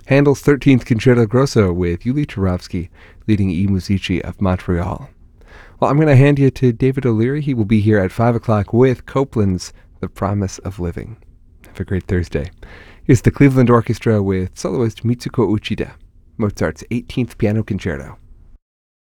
Handel's 13th Concerto Grosso with Yuli Turovsky, leading I Musici of Montreal. Well, I'm going to hand you to David O'Leary. He will be here at 5 o'clock with Copland's The Promise of Living. Have a great Thursday. Here's the Cleveland Orchestra with soloist Mitsuko Uchida, Mozart's 18th Piano Concerto.